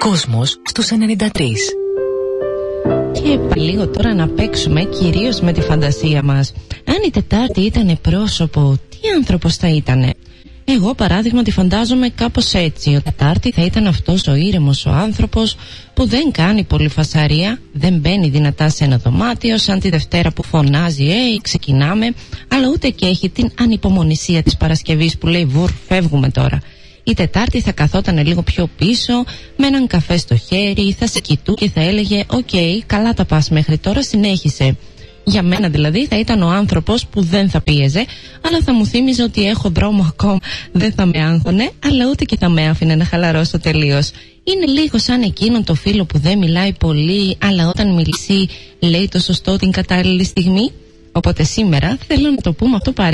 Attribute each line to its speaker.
Speaker 1: Κόσμος στους 93.
Speaker 2: Και λίγο τώρα να παίξουμε κυρίως με τη φαντασία μας. Αν η Τετάρτη ήταν πρόσωπο, τι άνθρωπος θα ήτανε? Εγώ παράδειγμα τη φαντάζομαι κάπως έτσι. Ο Τετάρτη θα ήταν αυτός ο ήρεμος ο άνθρωπος που δεν κάνει πολύ φασαρία, δεν μπαίνει δυνατά σε ένα δωμάτιο σαν τη Δευτέρα που φωνάζει ξεκινάμε, αλλά ούτε και έχει την ανυπομονησία της Παρασκευής που λέει βουρ, φεύγουμε τώρα. Η Τετάρτη θα καθόταν λίγο πιο πίσω με έναν καφέ στο χέρι, θα σε κοιτού και θα έλεγε «Οκ, καλά τα πας μέχρι τώρα, συνέχισε». Για μένα δηλαδή θα ήταν ο άνθρωπος που δεν θα πίεζε, αλλά θα μου θύμιζε ότι έχω δρόμο ακόμα, δεν θα με άγχωνε, αλλά ούτε και θα με άφηνε να χαλαρώσω τελείως. Είναι λίγο σαν εκείνον το φίλο που δεν μιλάει πολύ, αλλά όταν μιλήσει λέει το σωστό την κατάλληλη στιγμή. Οπότε σήμερα θέλω να το πούμε αυτό παρέα.